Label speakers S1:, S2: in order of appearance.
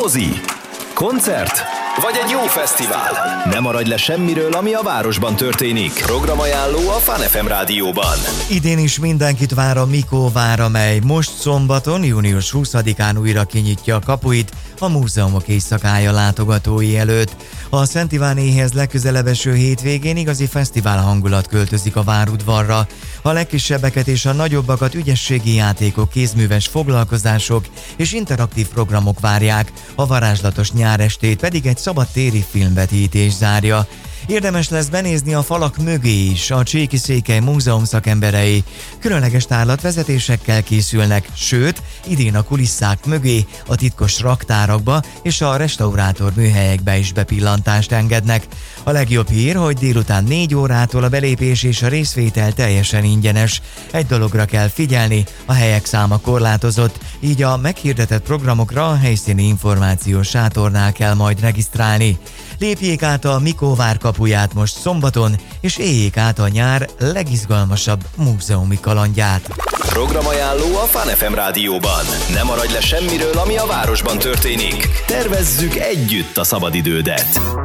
S1: mozi, koncert vagy egy jó fesztivál. Ne maradj le semmiről, ami a városban történik. Programajánló a Fun FM rádióban.
S2: Idén is mindenkit vár a Mikóvár, amely most szombaton, június 20-án újra kinyitja a kapuit a múzeumok éjszakája látogatói előtt. A Szent Ivánéhez legközelebb eső hétvégén igazi fesztivál hangulat költözik a várudvarra. A legkisebbeket és a nagyobbakat ügyességi játékok, kézműves foglalkozások és interaktív programok várják, a varázslatos nyárestét pedig egy szabadtéri filmvetítés zárja. Érdemes lesz benézni a falak mögé is, a Cséki-Székely Múzeum szakemberei különleges tárlatvezetésekkel készülnek, sőt, idén a kulisszák mögé, a titkos raktárakba és a restaurátor műhelyekbe is bepillantást engednek. A legjobb hír, hogy délután 4 órától a belépés és a részvétel teljesen ingyenes. Egy dologra kell figyelni, a helyek száma korlátozott, így a meghirdetett programokra a helyszíni információs sátornál kell majd regisztrálni. Lépjék át a Mikóvár kapuját most szombaton, és éljék át a nyár legizgalmasabb múzeumi kalandját.
S1: Programajánló a Fun FM rádióban. Ne maradj le semmiről, ami a városban történik. Tervezzük együtt a szabadidődet.